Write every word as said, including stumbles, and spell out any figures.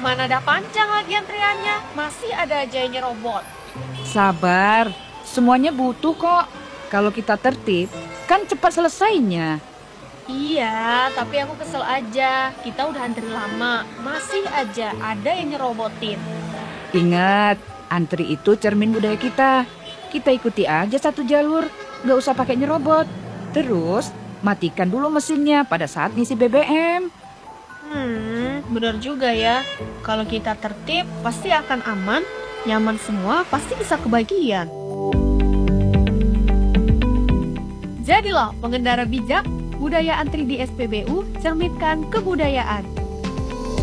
Mana ada panjang lagi antriannya, masih ada aja yang nyerobot. Sabar, semuanya butuh kok. Kalau kita tertib, kan cepat selesainya. Iya, tapi aku kesel aja. Kita udah antri lama, masih aja ada yang nyerobotin. Ingat, antri itu cermin budaya kita. Kita ikuti aja satu jalur, nggak usah pakai nyerobot. Terus, matikan dulu mesinnya pada saat ngisi B B M. Hmm, bener juga ya. Kalau kita tertib, pasti akan aman, nyaman semua, pasti bisa kebagian. Jadilah pengendara bijak, budaya antri di S P B U, cerminkan kebudayaan.